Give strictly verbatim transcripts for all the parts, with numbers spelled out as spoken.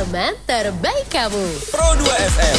teman terbaik kamu. Pro dua F M.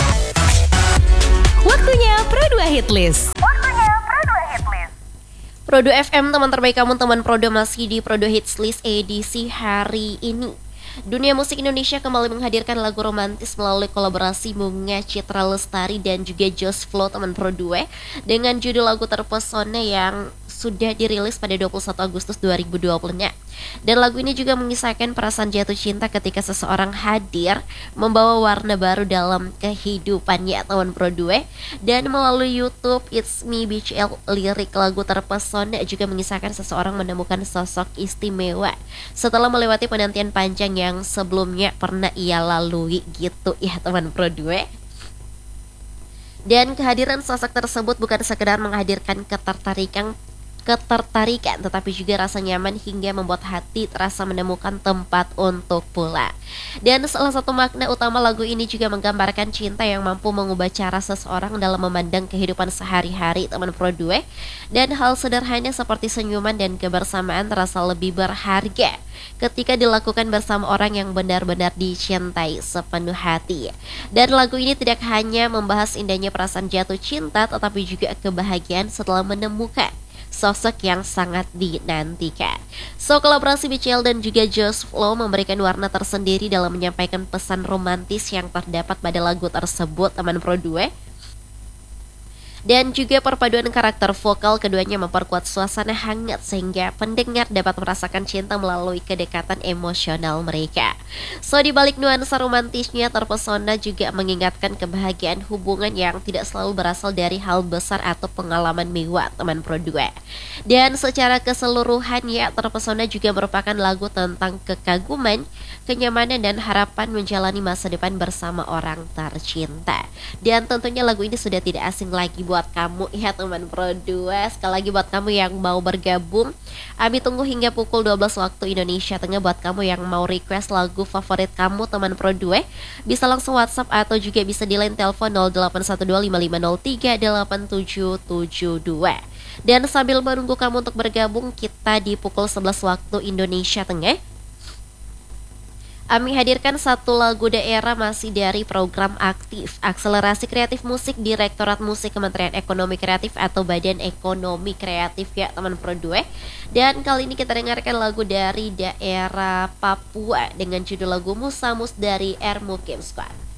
Waktunya Pro dua Hitlist. Waktunya Pro dua Hitlist. Pro dua F M, teman terbaik kamu, teman Pro dua masih di Pro dua Hits List edisi hari ini. Dunia musik Indonesia kembali menghadirkan lagu romantis melalui kolaborasi Bunga Citra Lestari dan juga Josh Flow, teman Pro dua, dengan judul lagu Terpesona yang sudah dirilis pada dua puluh satu Agustus dua ribu dua puluh-nya. Dan lagu ini juga mengisahkan perasaan jatuh cinta ketika seseorang hadir membawa warna baru dalam kehidupannya, teman Pro dua. Dan melalui YouTube It's Me B C L, lirik lagu Terpesona juga mengisahkan seseorang menemukan sosok istimewa setelah melewati penantian panjang yang sebelumnya pernah ia lalui, gitu ya teman Pro dua. Dan kehadiran sosok tersebut bukan sekedar menghadirkan ketertarikan ketertarikan, tetapi juga rasa nyaman hingga membuat hati terasa menemukan tempat untuk pulang. Dan salah satu makna utama lagu ini juga menggambarkan cinta yang mampu mengubah cara seseorang dalam memandang kehidupan sehari-hari, teman Pro dua. Dan hal sederhana seperti senyuman dan kebersamaan terasa lebih berharga ketika dilakukan bersama orang yang benar-benar dicintai sepenuh hati. Dan lagu ini tidak hanya membahas indahnya perasaan jatuh cinta, tetapi juga kebahagiaan setelah menemukan sosok yang sangat dinantikan. So, kolaborasi B C L dan juga Josh Flow memberikan warna tersendiri dalam menyampaikan pesan romantis yang terdapat pada lagu tersebut, teman Pro dua. Dan juga perpaduan karakter vokal keduanya memperkuat suasana hangat sehingga pendengar dapat merasakan cinta melalui kedekatan emosional mereka. So, di balik nuansa romantisnya, Terpesona juga mengingatkan kebahagiaan hubungan yang tidak selalu berasal dari hal besar atau pengalaman mewah, teman Pro dua. Dan secara keseluruhan ya, Terpesona juga merupakan lagu tentang kekaguman, kenyamanan dan harapan menjalani masa depan bersama orang tercinta. Dan tentunya lagu ini sudah tidak asing lagi buat kamu ya teman Pro dua. Sekali lagi buat kamu yang mau bergabung, Abi tunggu hingga pukul dua belas waktu Indonesia Tengah. Buat kamu yang mau request lagu favorit kamu, teman Pro dua, bisa langsung WhatsApp atau juga bisa di line telepon nol delapan satu dua lima lima nol tiga delapan tujuh tujuh dua. Dan sambil menunggu kamu untuk bergabung, kita di pukul sebelas waktu Indonesia Tengah Ami hadirkan satu lagu daerah masih dari program aktif Akselerasi Kreatif Musik Direktorat Musik Kementerian Ekonomi Kreatif atau Badan Ekonomi Kreatif ya teman Pro dua. Dan kali ini kita dengarkan lagu dari daerah Papua dengan judul lagu Musamus dari R Mukim Squad.